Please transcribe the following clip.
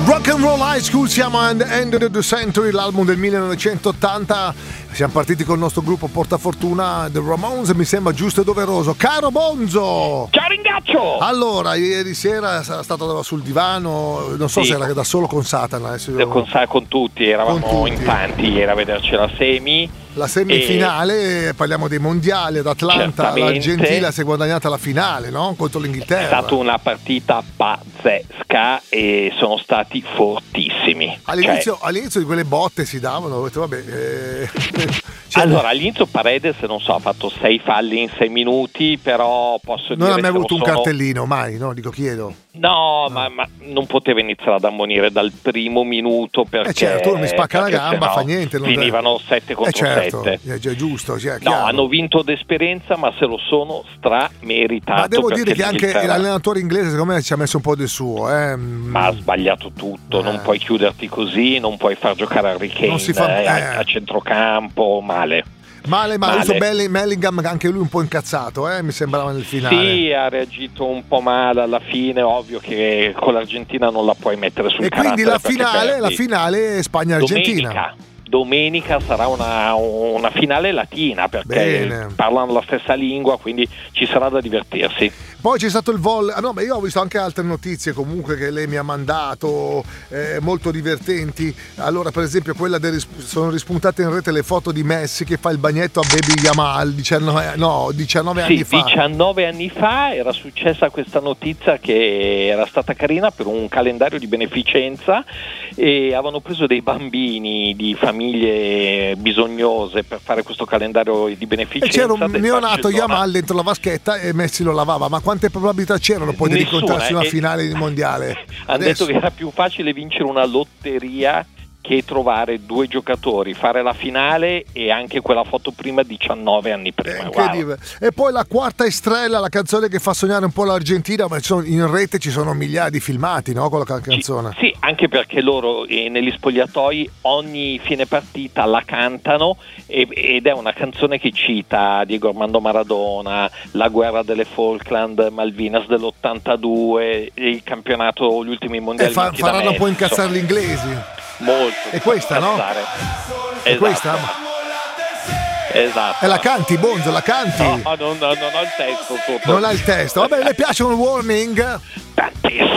Rock and Roll High School, siamo a End of the Century, l'album del 1980. Siamo partiti col nostro gruppo Portafortuna, The Ramones, mi sembra giusto e doveroso. Caro Bonzo! Ciao Ringaccio! Allora, ieri sera sarà stato sul divano, non so se era da solo con Satana. Con tutti, eravamo in tanti ieri a vederci la semifinale, parliamo dei mondiali ad Atlanta, l'Argentina si è guadagnata la finale, no? Contro l'Inghilterra. È stata una partita pazzesca e sono stati fortissimi. All'inizio di quelle botte si davano, ho detto vabbè... Allora, all'inizio Paredes, non so, ha fatto 6 falli in 6 minuti, però posso dire... Non ha mai avuto un cartellino, mai, no? Chiedo. No, ma non poteva iniziare ad ammonire dal primo minuto perché... certo, uno mi spacca la gamba, fa niente. Finivano 7 contro 7. È giusto, no, hanno vinto d'esperienza, ma se lo sono strameritato. Ma devo dire che anche l'allenatore inglese, secondo me, ci ha messo un po' del suo. Ma ha sbagliato tutto, non puoi chiuderti così, non puoi far giocare Harry Kane a centrocampo, male. Visto Bellingham, anche lui un po' incazzato, mi sembrava nel finale. Sì, ha reagito un po' male alla fine, ovvio che con l'Argentina non la puoi mettere sul carattere. E quindi la finale Spagna-Argentina. Domenica sarà una finale latina perché parlano la stessa lingua, quindi ci sarà da divertirsi. Poi c'è stato il ma io ho visto anche altre notizie comunque che lei mi ha mandato, molto divertenti. Allora, per esempio, sono rispuntate in rete le foto di Messi che fa il bagnetto a Baby Yamal 19 anni fa. 19 anni fa era successa questa notizia che era stata carina per un calendario di beneficenza e avevano preso dei bambini di famiglie bisognose per fare questo calendario di beneficenza. E c'era un neonato Yamal dentro la vaschetta e Messi lo lavava, ma quante probabilità c'erano poi di incontrarsi una finale di mondiale? Hanno detto che era più facile vincere una lotteria che trovare 2 giocatori, fare la finale e anche quella foto prima 19 anni prima. Wow. E poi la quarta estrella, la canzone che fa sognare un po' l'Argentina, ma in rete ci sono migliaia di filmati, no? Con la canzone. Sì, anche perché loro negli spogliatoi ogni fine partita la cantano ed è una canzone che cita Diego Armando Maradona, la guerra delle Falkland, Malvinas dell'82, il campionato, gli ultimi mondiali. Faranno un po' incazzare gli inglesi. Molto. E questa, no? È questa? Esatto. E la canti, Bonzo, la canti? No, non ho il testo. Non ha il testo. Vabbè, le piace un warning? Tantissimo.